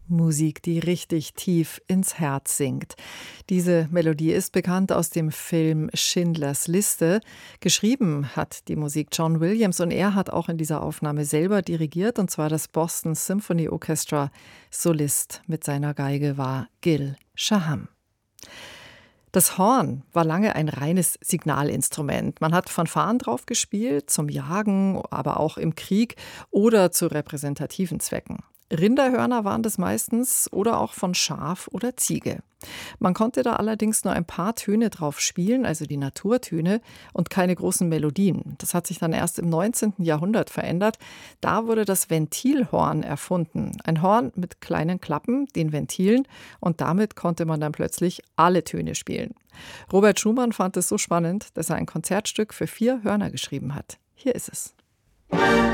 Musik, die richtig tief ins Herz sinkt. Diese Melodie ist bekannt aus dem Film Schindlers Liste. Geschrieben hat die Musik John Williams und er hat auch in dieser Aufnahme selber dirigiert, und zwar das Boston Symphony Orchestra. Solist mit seiner Geige war Gil Shaham. Das Horn war lange ein reines Signalinstrument. Man hat Fanfaren drauf gespielt, zum Jagen, aber auch im Krieg oder zu repräsentativen Zwecken. Rinderhörner waren das meistens oder auch von Schaf oder Ziege. Man konnte da allerdings nur ein paar Töne drauf spielen, also die Naturtöne, und keine großen Melodien. Das hat sich dann erst im 19. Jahrhundert verändert. Da wurde das Ventilhorn erfunden. Ein Horn mit kleinen Klappen, den Ventilen, und damit konnte man dann plötzlich alle Töne spielen. Robert Schumann fand es so spannend, dass er ein Konzertstück für 4 Hörner geschrieben hat. Hier ist es.